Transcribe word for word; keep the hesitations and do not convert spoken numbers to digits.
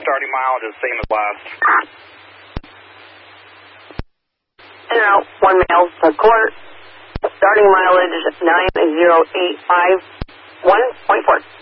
starting mileage is the same as last. In and out, one mile per quarter. Starting mileage nine zero eight five one point four.